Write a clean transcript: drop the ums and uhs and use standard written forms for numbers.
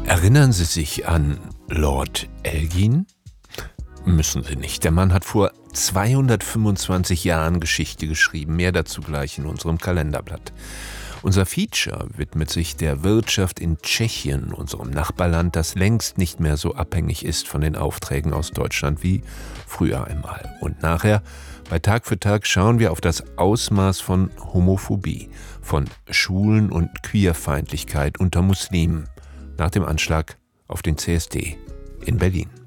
Erinnern Sie sich an Lord Elgin? Müssen Sie nicht. Der Mann hat vor 225 Jahren Geschichte geschrieben. Mehr dazu gleich in unserem Kalenderblatt. Unser Feature widmet sich der Wirtschaft in Tschechien, unserem Nachbarland, das längst nicht mehr so abhängig ist von den Aufträgen aus Deutschland wie früher einmal. Und nachher, bei Tag für Tag, schauen wir auf das Ausmaß von Homophobie, von Schwulen- und Queerfeindlichkeit unter Muslimen nach dem Anschlag auf den CSD in Berlin.